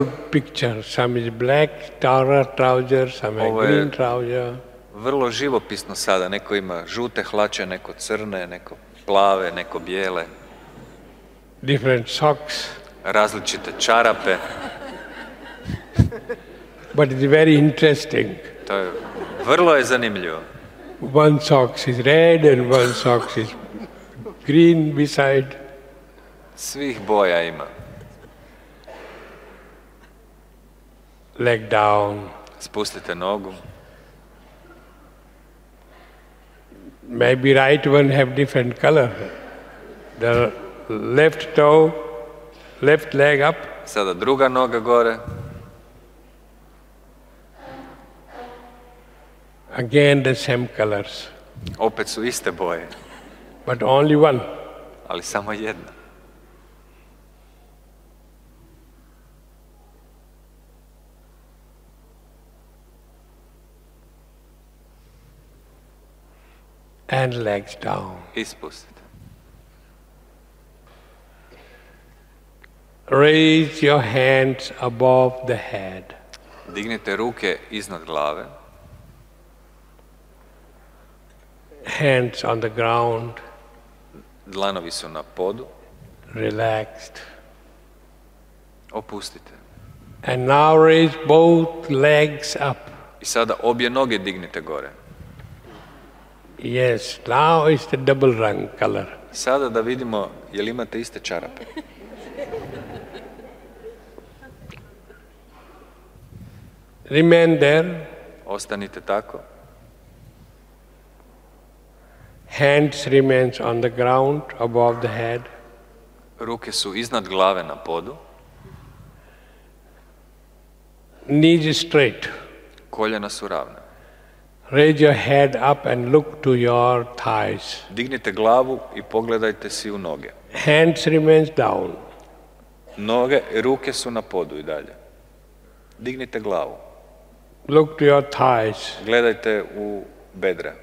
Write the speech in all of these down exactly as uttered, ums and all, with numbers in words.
picture. Some is black trousers, some is green trouser. Vrlo živopisno sada. Neko ima žute hlače, neko crne, neko plave, neko bijele. Different socks. Različite čarape. But it's very interesting. To je, vrlo je zanimljivo. One socks is red and one socks is green beside. Svih boja ima. Leg down. Spustite nogu. Maybe right one have different color. The left toe, left leg up. Sada druga noga gore. Again the same colors. Opet su iste boje. But only one. Ali samo jedna. And legs down. Ispustite. Raise your hands above the head. Dignite ruke iznad glave. Hands on the ground. Dlanovi su na podu. Relaxed. Opustite. And now raise both legs up. I sada obje noge dignite gore. Yes, now is the double rung color. Sada da vidimo je li imate iste čarape. Remain there. Ostanite tako. Hands remains on the ground above the head. Ruke su iznad glave na podu. Knees straight. Koljena su ravna. Raise your head up and look to your thighs. Dignite glavu i pogledajte si u noge. Hands remains down. Noge i ruke su na podu i dalje. Dignite glavu. Look to your thighs. Gledajte u bedra.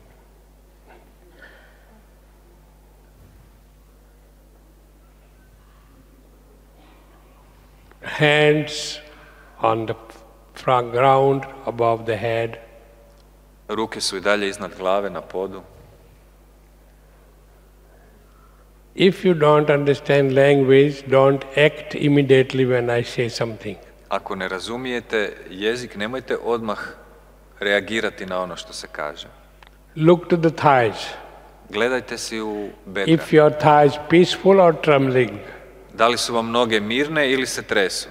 Hands on the front ground above the head. Ruke su i dalje iznad glave na podu. If you don't understand language, don't act immediately when I say something. Ako ne razumijete jezik, nemojte odmah reagirati na ono što se kaže. Look to the thighs. Gledajte si u bedra. If your thighs peaceful or trembling. Da li su vam noge mirne ili se tresu?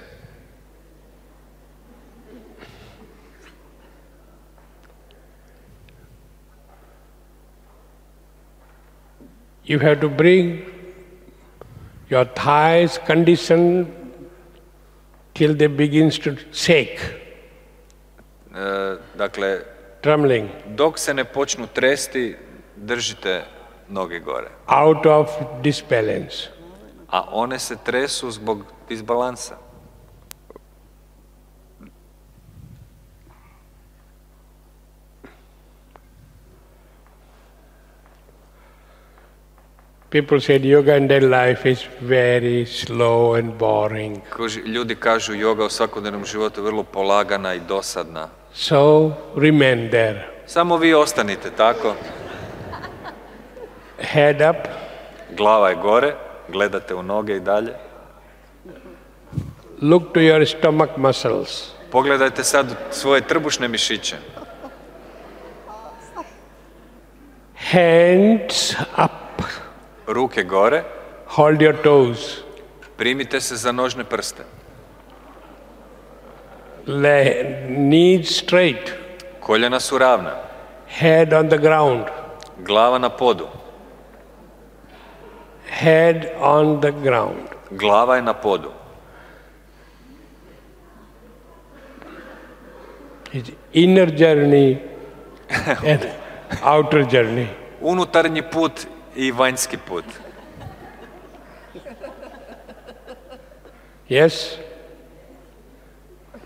You have to bring your thighs condition till they begins to shake. E, dakle, trembling. Dok se ne počnu tresti, držite noge gore. Out of disbalance. A one se tresu zbog disbalansa. People said yoga in their life is very slow and boring. Ljudi kažu yoga u svakodnevnom životu je vrlo polagana i dosadna. So remain there. Samo vi ostanite tako. Head up. Glava je gore, gledate u noge i dalje. Look to your stomach muscles. Pogledajte sad svoje trbušne mišiće. Hands up. Ruke gore. Hold your toes. Primite se za nožne prste. Le knees straight. Koljena su ravna. Head on the ground. Glava na podu. Head on the ground. Glava je na podu. It's inner journey and outer journey. Unutarnji put i vanjski put. Yes?